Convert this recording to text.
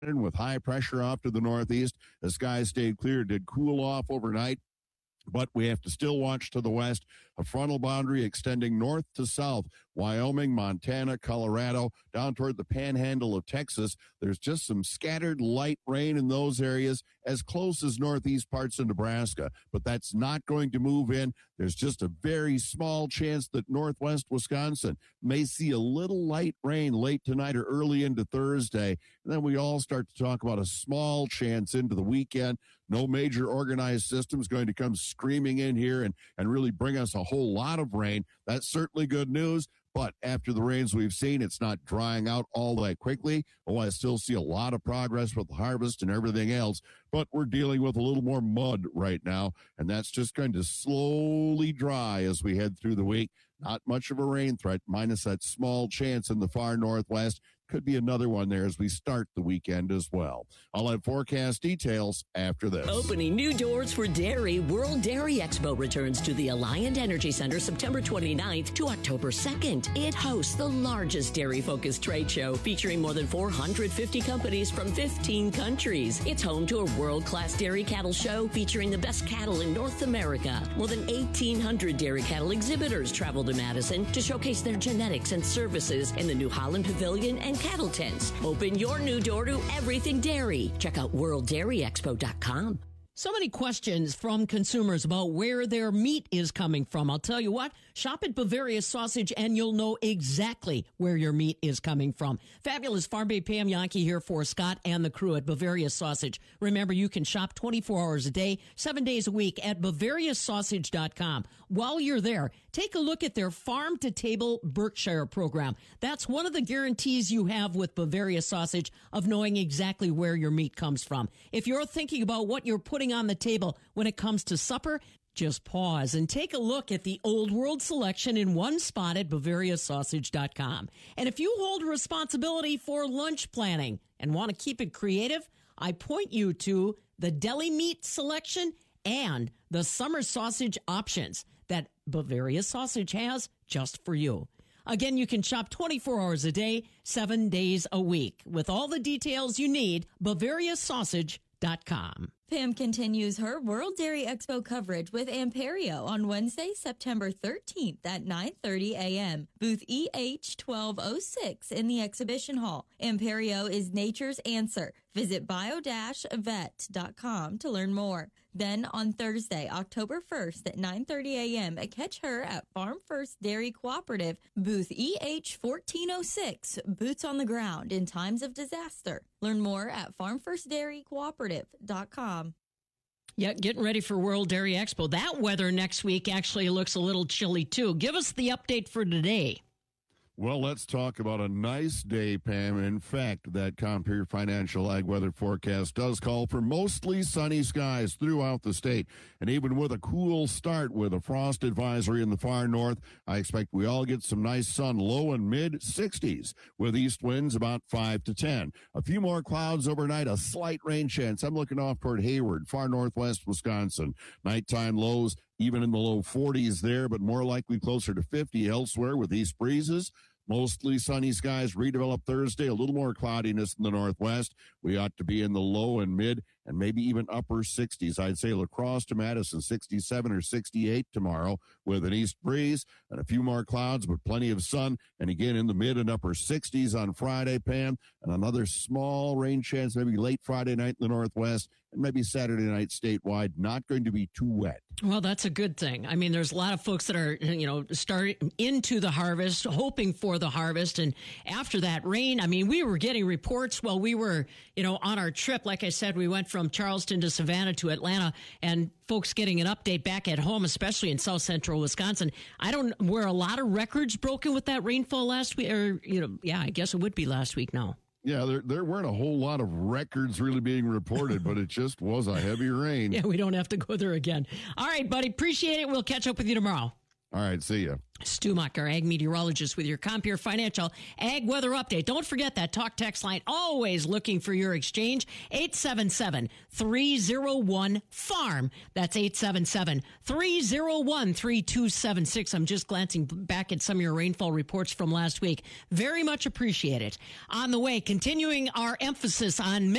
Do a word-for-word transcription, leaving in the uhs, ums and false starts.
with high pressure off to the northeast. The skies stayed clear, did cool off overnight. But we have to still watch to the west, a frontal boundary extending north to south, Wyoming, Montana, Colorado, down toward the panhandle of Texas. There's just some scattered light rain in those areas as close as northeast parts of Nebraska. But that's not going to move in. There's just a very small chance that northwest Wisconsin may see a little light rain late tonight or early into Thursday. And then we all start to talk about a small chance into the weekend. No major organized system is going to come screaming in here and, and really bring us a whole lot of rain. That's certainly good news. But after the rains we've seen, it's not drying out all that quickly. Oh, I still see a lot of progress with the harvest and everything else. But we're dealing with a little more mud right now, and that's just going to slowly dry as we head through the week. Not much of a rain threat, minus that small chance in the far northwest. Could be another one there as we start the weekend as well. I'll have forecast details after this. Opening new doors for dairy, World Dairy Expo returns to the Alliant Energy Center September twenty-ninth to October second. It hosts the largest dairy-focused trade show featuring more than four hundred fifty companies from fifteen countries. It's home to a world-class dairy cattle show featuring the best cattle in North America. More than eighteen hundred dairy cattle exhibitors travel to Madison to showcase their genetics and services in the New Holland Pavilion and cattle tents. Open your new door to everything dairy. Check out world dairy expo dot com. So many questions from consumers about where their meat is coming from. I'll tell you what, shop at Bavaria Sausage and you'll know exactly where your meat is coming from. Fabulous Farm Bay Pam Yankee here for Scott and the crew at Bavaria Sausage. Remember, you can shop twenty-four hours a day, seven days a week at bavaria sausage dot com. While you're there, take a look at their Farm to Table Berkshire program. That's one of the guarantees you have with Bavaria Sausage of knowing exactly where your meat comes from. If you're thinking about what you're putting on the table when it comes to supper, just pause and take a look at the Old World selection in one spot at bavaria sausage dot com. And if you hold responsibility for lunch planning and want to keep it creative, I point you to the deli meat selection and the summer sausage options that Bavaria Sausage has just for you. Again, you can shop twenty-four hours a day, seven days a week. With all the details you need, bavaria sausage dot com. Pam continues her World Dairy Expo coverage with Amperio on Wednesday, September thirteenth at nine thirty a.m. Booth E H twelve oh six in the exhibition hall. Amperio is nature's answer. Visit bio dash vet dot com to learn more. Then on Thursday, October first at nine thirty a.m., catch her at Farm First Dairy Cooperative, booth E H fourteen oh six, boots on the ground in times of disaster. Learn more at farm first dairy cooperative dot com. Yeah, getting ready for World Dairy Expo. That weather next week actually looks a little chilly, too. Give us the update for today. Well, let's talk about a nice day, Pam. In fact, that Compeer Financial Ag Weather Forecast does call for mostly sunny skies throughout the state. And even with a cool start with a frost advisory in the far north, I expect we all get some nice sun, low and mid sixties, with east winds about five to ten. A few more clouds overnight, a slight rain chance. I'm looking off toward Hayward, far northwest Wisconsin. Nighttime lows even in the low forties there, but more likely closer to fifty elsewhere with east breezes. Mostly sunny skies, redevelop Thursday, a little more cloudiness in the northwest. We ought to be in the low and mid and maybe even upper sixties. I'd say La Crosse to Madison, sixty-seven or sixty-eight tomorrow with an east breeze and a few more clouds, but plenty of sun. And again, in the mid and upper sixties on Friday, Pam, and another small rain chance maybe late Friday night in the northwest and maybe Saturday night statewide. Not going to be too wet. Well, that's a good thing. I mean, there's a lot of folks that are, you know, starting into the harvest, hoping for the harvest. And after that rain, I mean, we were getting reports while we were, you know, on our trip. Like I said, we went from Charleston to Savannah to Atlanta, and folks getting an update back at home, especially in south central Wisconsin. I don't, were a lot of records broken with that rainfall last week? Or, you know, yeah, I guess it would be last week now. Yeah, there there weren't a whole lot of records really being reported, but it just was a heavy rain. Yeah, we don't have to go there again. All right, buddy, appreciate it. We'll catch up with you tomorrow. All right, see ya. Stu Muck, our ag meteorologist with your Compeer Financial Ag Weather Update. Don't forget that talk text line, always looking for your exchange, eight seven seven, three oh one, farm. That's eight seven seven, three oh one, three two seven six. I'm just glancing back at some of your rainfall reports from last week. Very much appreciate it. On the way, continuing our emphasis on